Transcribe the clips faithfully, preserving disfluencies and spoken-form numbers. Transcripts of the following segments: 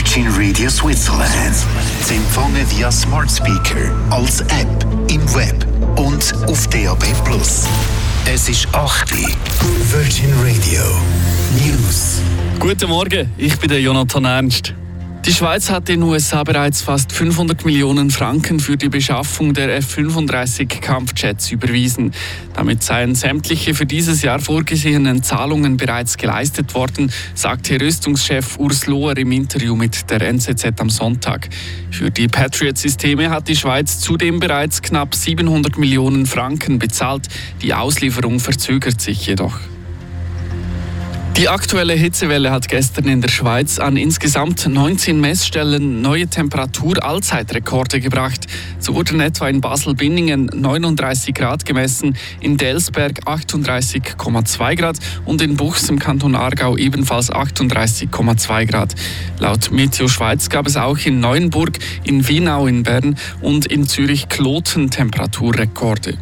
Virgin Radio Switzerland. Sie empfangen via Smart Speaker, als App, im Web und auf D A B plus. Es ist acht Uhr. Virgin Radio News. Guten Morgen, ich bin der Jonathan Ernst. Die Schweiz hat den U S A bereits fast fünfhundert Millionen Franken für die Beschaffung der F fünfunddreißig Kampfjets überwiesen. Damit seien sämtliche für dieses Jahr vorgesehenen Zahlungen bereits geleistet worden, sagte Rüstungschef Urs Lohr im Interview mit der N Z Z am Sonntag. Für die Patriot-Systeme hat die Schweiz zudem bereits knapp siebenhundert Millionen Franken bezahlt. Die Auslieferung verzögert sich jedoch. Die aktuelle Hitzewelle hat gestern in der Schweiz an insgesamt neunzehn Messstellen neue Temperatur-Allzeitrekorde gebracht. So wurden etwa in Basel-Binningen neununddreißig Grad gemessen, in Delsberg achtunddreißig Komma zwei Grad und in Buchs im Kanton Aargau ebenfalls achtunddreißig Komma zwei Grad. Laut Meteo Schweiz gab es auch in Neuenburg, in Wienau in Bern und in Zürich-Kloten Temperaturrekorde.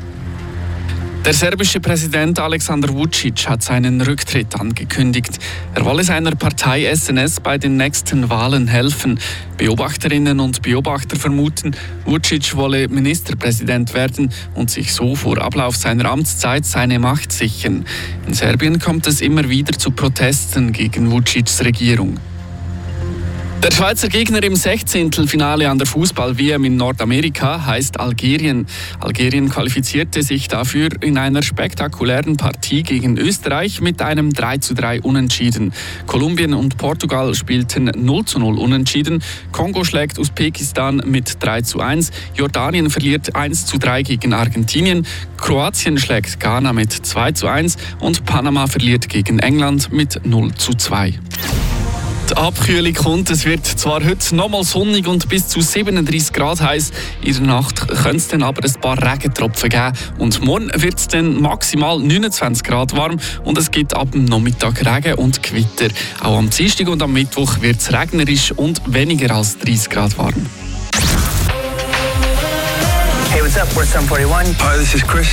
Der serbische Präsident Aleksandar Vučić hat seinen Rücktritt angekündigt. Er wolle seiner Partei S N S bei den nächsten Wahlen helfen. Beobachterinnen und Beobachter vermuten, Vučić wolle Ministerpräsident werden und sich so vor Ablauf seiner Amtszeit seine Macht sichern. In Serbien kommt es immer wieder zu Protesten gegen Vučićs Regierung. Der Schweizer Gegner im Sechzehntelfinale an der Fußball-W M in Nordamerika heißt Algerien. Algerien qualifizierte sich dafür in einer spektakulären Partie gegen Österreich mit einem drei zu drei Unentschieden. Kolumbien und Portugal spielten null zu null Unentschieden. Kongo schlägt Usbekistan mit drei zu eins. Jordanien verliert eins zu drei gegen Argentinien. Kroatien schlägt Ghana mit zwei zu eins und Panama verliert gegen England mit null zu zwei. Die Abkühlung kommt. Es wird zwar heute nochmal sonnig und bis zu siebenunddreißig Grad heiß. In der Nacht könnte es dann aber ein paar Regentropfen geben. Und morgen wird es dann maximal neunundzwanzig Grad warm und es gibt ab dem Nachmittag Regen und Gewitter. Auch am Dienstag und am Mittwoch wird es regnerisch und weniger als dreißig Grad warm. Hey, what's up? We're Sum forty-one. Hi, this is Chris.